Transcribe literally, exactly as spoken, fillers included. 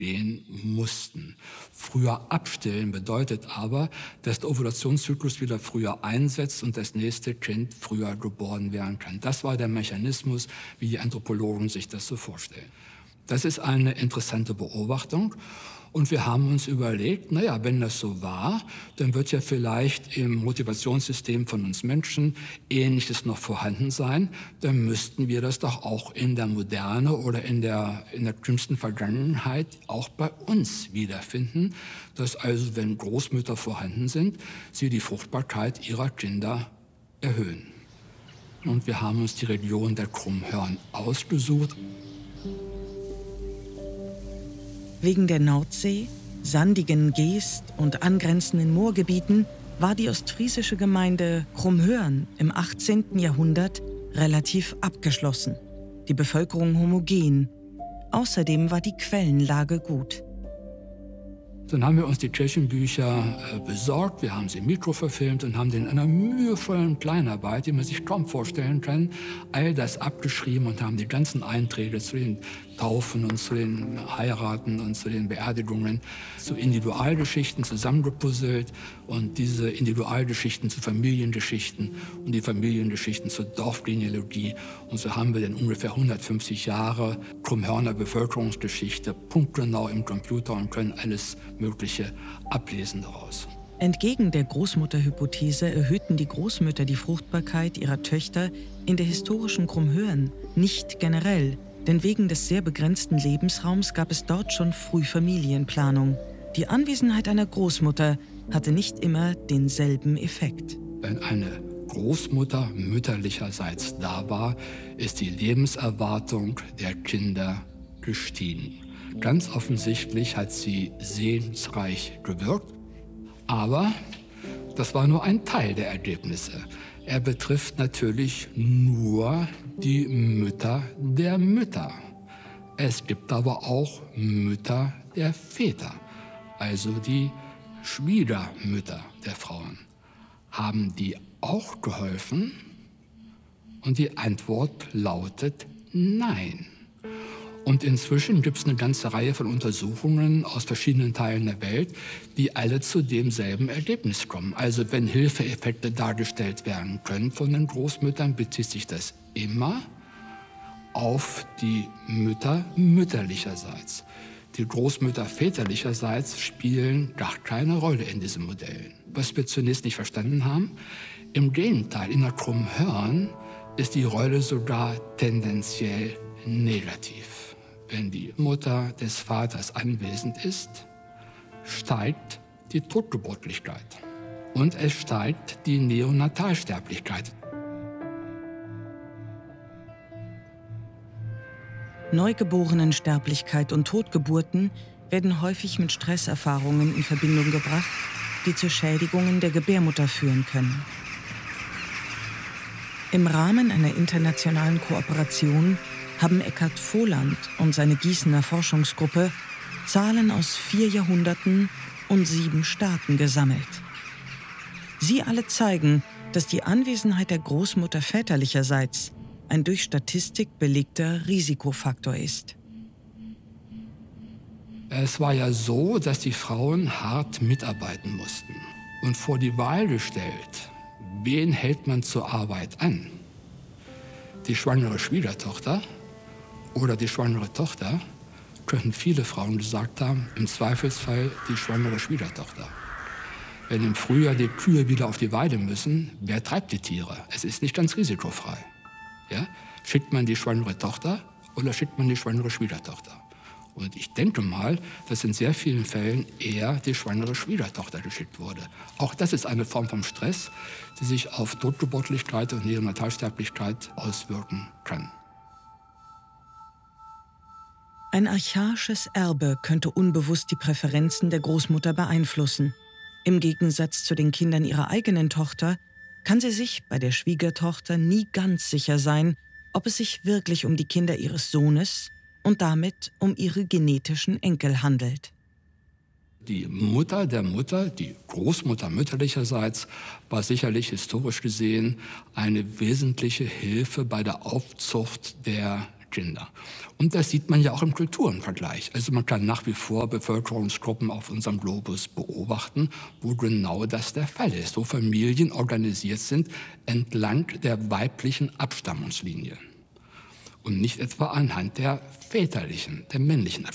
gehen mussten. Früher abstillen bedeutet aber, dass der Ovulationszyklus wieder früher einsetzt und das nächste Kind früher geboren werden kann. Das war der Mechanismus, wie die Anthropologen sich das so vorstellen. Das ist eine interessante Beobachtung. Und wir haben uns überlegt, naja, wenn das so war, dann wird ja vielleicht im Motivationssystem von uns Menschen Ähnliches noch vorhanden sein. Dann müssten wir das doch auch in der Moderne oder in der, in der jüngsten Vergangenheit auch bei uns wiederfinden. Dass also, wenn Großmütter vorhanden sind, sie die Fruchtbarkeit ihrer Kinder erhöhen. Und wir haben uns die Region der Krummhörn ausgesucht. Wegen der Nordsee, sandigen Geest und angrenzenden Moorgebieten war die ostfriesische Gemeinde Krummhörn im achtzehnten Jahrhundert relativ abgeschlossen, die Bevölkerung homogen. Außerdem war die Quellenlage gut. Dann haben wir uns die Tschechenbücher äh, besorgt, wir haben sie mikroverfilmt und haben den in einer mühevollen Kleinarbeit, die man sich kaum vorstellen kann, all das abgeschrieben und haben die ganzen Einträge zu den Taufen und zu den Heiraten und zu den Beerdigungen, zu Individualgeschichten zusammengepuzzelt und diese Individualgeschichten zu Familiengeschichten und die Familiengeschichten zur Dorfgenealogie. Und so haben wir dann ungefähr hundertfünfzig Jahre Krummhörner Bevölkerungsgeschichte punktgenau im Computer und können alles Mögliche ablesen daraus. Entgegen der Großmutterhypothese erhöhten die Großmütter die Fruchtbarkeit ihrer Töchter in der historischen Krummhörn nicht generell, denn wegen des sehr begrenzten Lebensraums gab es dort schon früh Familienplanung. Die Anwesenheit einer Großmutter hatte nicht immer denselben Effekt. Wenn eine Großmutter mütterlicherseits da war, ist die Lebenserwartung der Kinder gestiegen. Ganz offensichtlich hat sie segensreich gewirkt, aber das war nur ein Teil der Ergebnisse. Er betrifft natürlich nur die Mütter der Mütter. Es gibt aber auch Mütter der Väter, also die Schwiegermütter der Frauen. Haben die auch geholfen? Und die Antwort lautet nein. Und inzwischen gibt es eine ganze Reihe von Untersuchungen aus verschiedenen Teilen der Welt, die alle zu demselben Ergebnis kommen. Also wenn Hilfeeffekte dargestellt werden können von den Großmüttern, bezieht sich das immer auf die Mütter mütterlicherseits. Die Großmütter väterlicherseits spielen gar keine Rolle in diesen Modellen. Was wir zunächst nicht verstanden haben, im Gegenteil, in der Krummhörn ist die Rolle sogar tendenziell negativ. Wenn die Mutter des Vaters anwesend ist, steigt die Totgeburtlichkeit und es steigt die Neonatalsterblichkeit. Neugeborenensterblichkeit und Totgeburten werden häufig mit Stresserfahrungen in Verbindung gebracht, die zu Schädigungen der Gebärmutter führen können. Im Rahmen einer internationalen Kooperation haben Eckhard Voland und seine Gießener Forschungsgruppe Zahlen aus vier Jahrhunderten und sieben Staaten gesammelt. Sie alle zeigen, dass die Anwesenheit der Großmutter väterlicherseits ein durch Statistik belegter Risikofaktor ist. Es war ja so, dass die Frauen hart mitarbeiten mussten und vor die Wahl gestellt, wen hält man zur Arbeit an? Die schwangere Schwiegertochter oder die schwangere Tochter, könnten viele Frauen gesagt haben, im Zweifelsfall die schwangere Schwiegertochter. Wenn im Frühjahr die Kühe wieder auf die Weide müssen, wer treibt die Tiere? Es ist nicht ganz risikofrei. Ja? Schickt man die schwangere Tochter oder schickt man die schwangere Schwiegertochter? Und ich denke mal, dass in sehr vielen Fällen eher die schwangere Schwiegertochter geschickt wurde. Auch das ist eine Form von Stress, die sich auf Totgeburtlichkeit und Neonatalsterblichkeit auswirken kann. Ein archaisches Erbe könnte unbewusst die Präferenzen der Großmutter beeinflussen. Im Gegensatz zu den Kindern ihrer eigenen Tochter kann sie sich bei der Schwiegertochter nie ganz sicher sein, ob es sich wirklich um die Kinder ihres Sohnes und damit um ihre genetischen Enkel handelt. Die Mutter der Mutter, die Großmutter mütterlicherseits, war sicherlich historisch gesehen eine wesentliche Hilfe bei der Aufzucht der Kinder. Und das sieht man ja auch im Kulturenvergleich. Also man kann nach wie vor Bevölkerungsgruppen auf unserem Globus beobachten, wo genau das der Fall ist, wo Familien organisiert sind entlang der weiblichen Abstammungslinie und nicht etwa anhand der väterlichen, der männlichen